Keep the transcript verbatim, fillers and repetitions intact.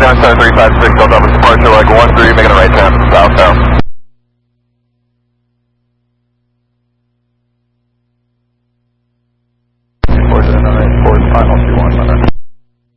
John seven three five six, Delta Alpha departure like one three, making a right turn southbound. Forward to the nine, forward final two one.